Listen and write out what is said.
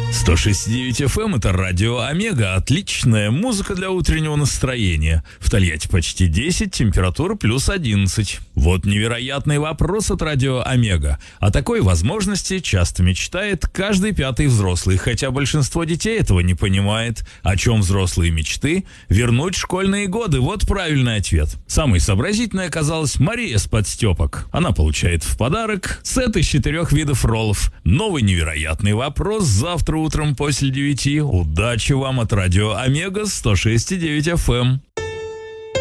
106.9 FM — это радио Омега. Отличная музыка для утреннего настроения. В Тольятти почти 10, температура плюс 11. Вот невероятный вопрос от радио Омега. О такой возможности часто мечтает каждый пятый взрослый, хотя большинство детей этого не понимает. О чем взрослые мечты? Вернуть школьные годы. Вот правильный ответ. Самой сообразительной оказалась Мария с Подстепок. Она получает в подарок сет из 4 видов роллов. Новый невероятный вопрос завтра утром после 9. Удачи вам от радио Омега 106.9 FM.